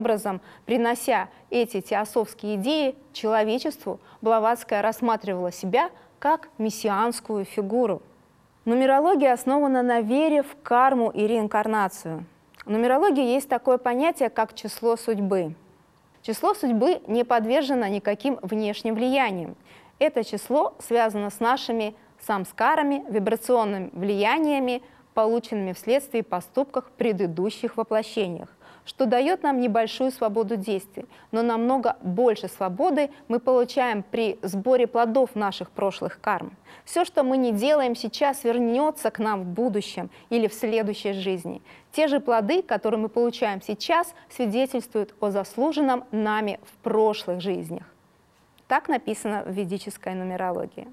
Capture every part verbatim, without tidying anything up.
образом, принося эти теософские идеи человечеству, Блаватская рассматривала себя как мессианскую фигуру. Нумерология основана на вере в карму и реинкарнацию. В нумерологии есть такое понятие, как число судьбы. Число судьбы не подвержено никаким внешним влияниям. Это число связано с нашими самскарами, вибрационными влияниями, полученными вследствие поступков в предыдущих воплощениях, что дает нам небольшую свободу действий, но намного больше свободы мы получаем при сборе плодов наших прошлых карм. Все, что мы не делаем сейчас, вернется к нам в будущем или в следующей жизни. Те же плоды, которые мы получаем сейчас, свидетельствуют о заслуженном нами в прошлых жизнях. Так написано в ведической нумерологии.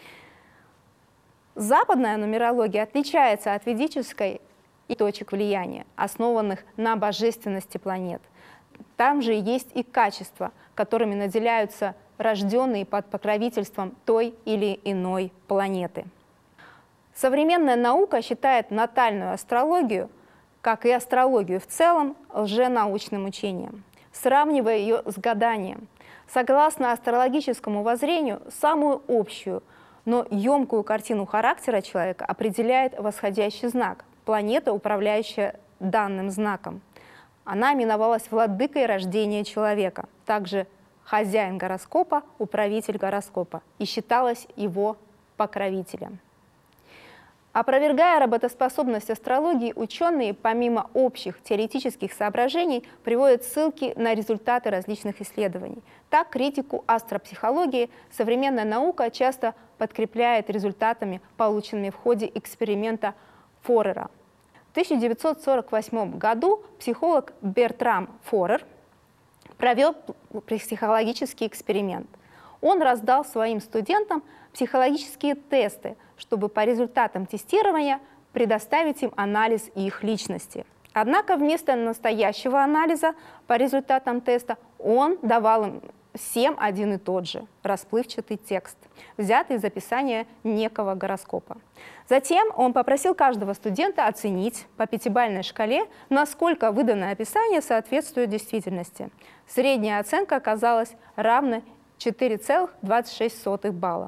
Западная нумерология отличается от ведической и точек влияния, основанных на божественности планет. Там же есть и качества, которыми наделяются рожденные под покровительством той или иной планеты. Современная наука считает натальную астрологию, как и астрологию в целом, лженаучным учением, сравнивая ее с гаданием. Согласно астрологическому воззрению, самую общую, но емкую картину характера человека определяет восходящий знак, планета, управляющая данным знаком. Она именовалась владыкой рождения человека, также хозяин гороскопа, управитель гороскопа, и считалась его покровителем. Опровергая работоспособность астрологии, ученые, помимо общих теоретических соображений, приводят ссылки на результаты различных исследований. Так, критику астропсихологии современная наука часто подкрепляет результатами, полученными в ходе эксперимента Форера. В тысяча девятьсот сорок восьмом году психолог Бертрам Форер провел психологический эксперимент. Он раздал своим студентам психологические тесты, чтобы по результатам тестирования предоставить им анализ их личности. Однако вместо настоящего анализа по результатам теста он давал им всем один и тот же расплывчатый текст, взятый из описания некого гороскопа. Затем он попросил каждого студента оценить по пятибалльной шкале, насколько выданное описание соответствует действительности. Средняя оценка оказалась равной четыре целых двадцать шесть сотых балла.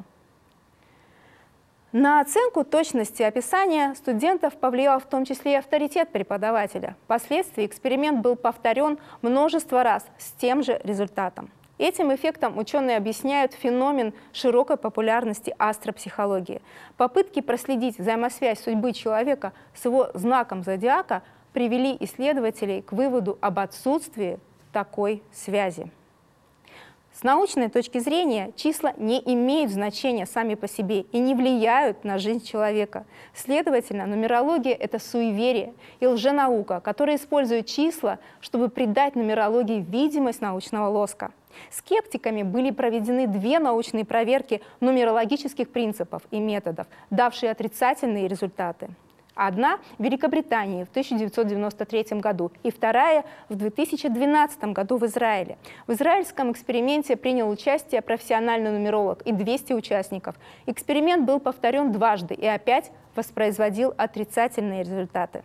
На оценку точности описания студентов повлиял в том числе и авторитет преподавателя. Впоследствии эксперимент был повторен множество раз с тем же результатом. Этим эффектом ученые объясняют феномен широкой популярности астропсихологии. Попытки проследить взаимосвязь судьбы человека с его знаком зодиака привели исследователей к выводу об отсутствии такой связи. С научной точки зрения числа не имеют значения сами по себе и не влияют на жизнь человека. Следовательно, нумерология – это суеверие и лженаука, которая использует числа, чтобы придать нумерологии видимость научного лоска. Скептиками были проведены две научные проверки нумерологических принципов и методов, давшие отрицательные результаты. Одна в Великобритании в тысяча девятьсот девяносто третьем году и вторая в две тысячи двенадцатом году в Израиле. В израильском эксперименте принял участие профессиональный нумеролог и двести участников. Эксперимент был повторен дважды и опять воспроизводил отрицательные результаты.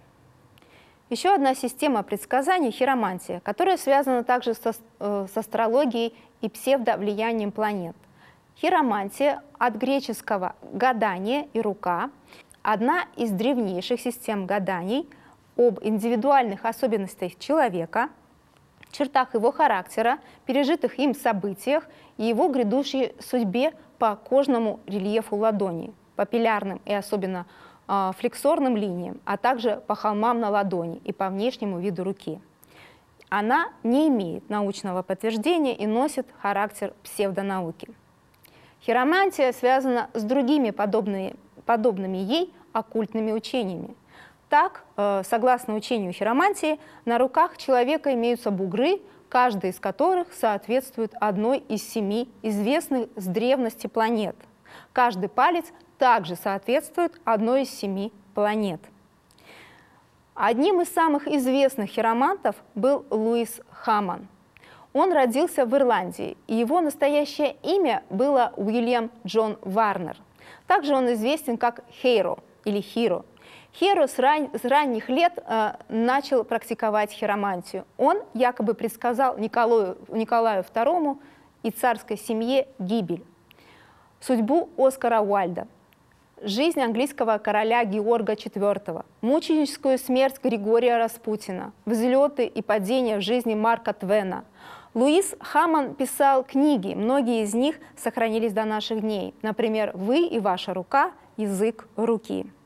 Еще одна система предсказаний – хиромантия, которая связана также со, э, с астрологией и псевдовлиянием планет. Хиромантия от греческого «гадание» и «рука» – одна из древнейших систем гаданий об индивидуальных особенностях человека, чертах его характера, пережитых им событиях и его грядущей судьбе по кожному рельефу ладони, папиллярным и особенно э, флексорным линиям, а также по холмам на ладони и по внешнему виду руки. Она не имеет научного подтверждения и носит характер псевдонауки. Хиромантия связана с другими подобными подобными ей оккультными учениями. Так, э, согласно учению хиромантии, на руках человека имеются бугры, каждый из которых соответствует одной из семи известных с древности планет. Каждый палец также соответствует одной из семи планет. Одним из самых известных хиромантов был Луис Хаммон. Он родился в Ирландии, и его настоящее имя было Уильям Джон Варнер. Также он известен как Хейро или Хиро. Херо с, ран... с ранних лет э, начал практиковать хиромантию. Он якобы предсказал Николаю, Николаю второму и царской семье гибель, судьбу Оскара Уальда, жизнь английского короля Георга четвёртого, мученическую смерть Григория Распутина, взлеты и падения в жизни Марка Твена. Луис Хаммон писал книги, многие из них сохранились до наших дней. Например, «Вы и ваша рука. Язык руки».